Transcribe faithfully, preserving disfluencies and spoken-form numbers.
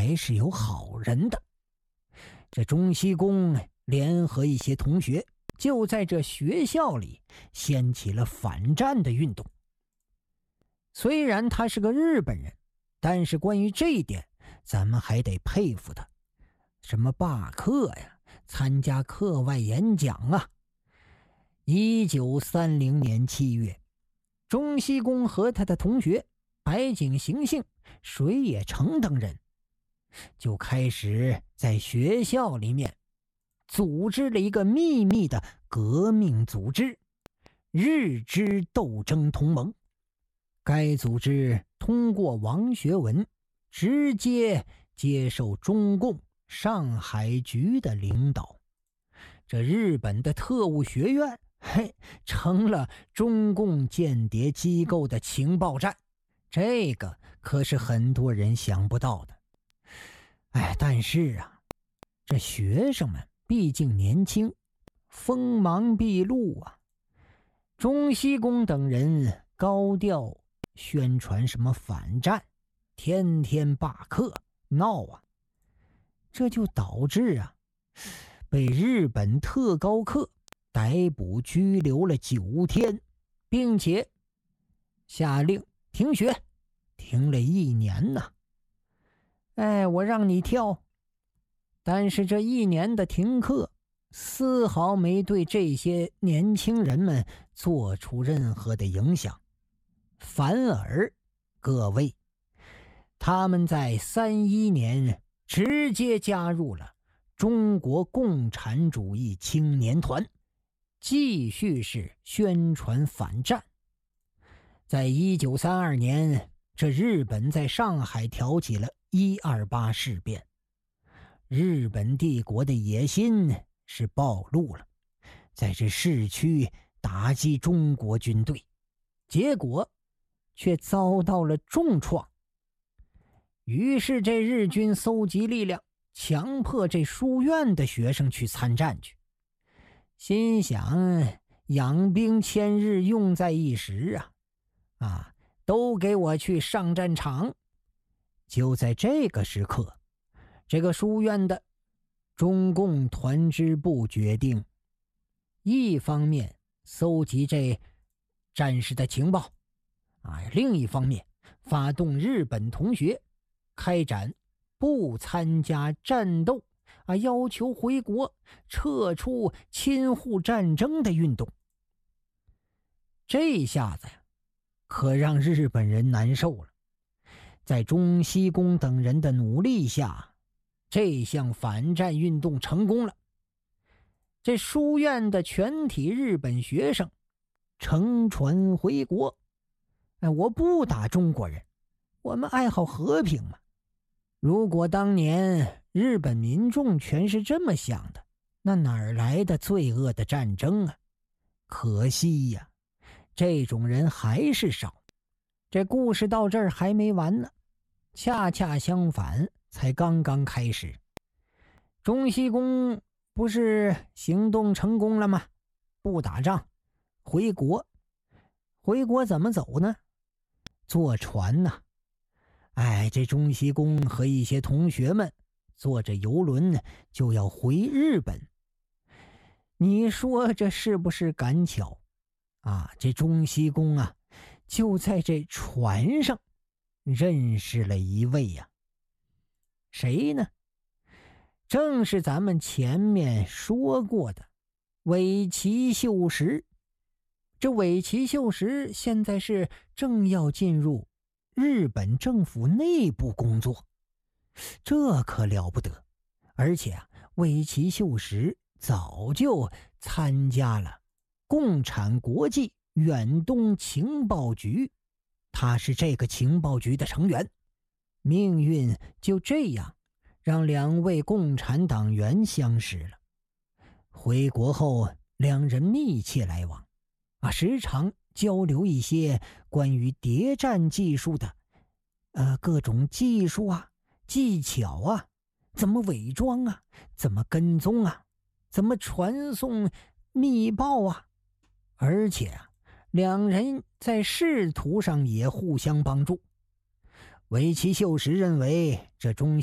还是有好人的。这中西宫联合一些同学，就在这学校里掀起了反战的运动。虽然他是个日本人，但是关于这一点咱们还得佩服他。什么罢课呀，参加课外演讲啊。一九三零年七月，中西宫和他的同学白井行幸、水野诚等人就开始在学校里面组织了一个秘密的革命组织——日支斗争同盟。该组织通过王学文直接接受中共上海局的领导。这日本的特务学院嘿，成了中共间谍机构的情报站，这个可是很多人想不到的。哎，但是啊，这学生们毕竟年轻，锋芒毕露啊。中西宫等人高调宣传什么反战，天天罢课闹啊，这就导致啊，被日本特高课逮捕拘留了九天，并且下令停学，停了一年呢。哎，我让你跳，但是这一年的停课丝毫没对这些年轻人们做出任何的影响，反而各位，他们在三一年直接加入了中国共产主义青年团，继续是宣传反战。在一九三二年，这日本在上海挑起了一二八事变，日本帝国的野心是暴露了，在这市区打击中国军队，结果却遭到了重创。于是这日军搜集力量，强迫这书院的学生去参战去，心想养兵千日，用在一时啊啊，都给我去上战场。就在这个时刻，这个书院的中共团支部决定，一方面搜集这战士的情报啊，另一方面发动日本同学开展不参加战斗啊，要求回国撤出侵沪战争的运动。这下子呀，可让日本人难受了。在中西宫等人的努力下，这项反战运动成功了。这书院的全体日本学生乘船回国。哎，我不打中国人，我们爱好和平嘛。如果当年日本民众全是这么想的，那哪儿来的罪恶的战争啊？可惜呀，这种人还是少。这故事到这儿还没完呢，恰恰相反，才刚刚开始。中西宫不是行动成功了吗？不打仗，回国。回国怎么走呢？坐船呐、啊。哎，这中西宫和一些同学们坐着游轮就要回日本。你说这是不是赶巧啊？这中西宫啊，就在这船上认识了一位呀、啊，谁呢？正是咱们前面说过的尾崎秀实。这尾崎秀实现在是正要进入日本政府内部工作，这可了不得。而且啊，尾崎秀实早就参加了共产国际远东情报局，他是这个情报局的成员。命运就这样让两位共产党员相识了。回国后，两人密切来往啊，时常交流一些关于谍战技术的呃各种技术啊、技巧啊，怎么伪装啊，怎么跟踪啊，怎么传送密报啊。而且啊，两人在仕途上也互相帮助。尾崎秀实认为这中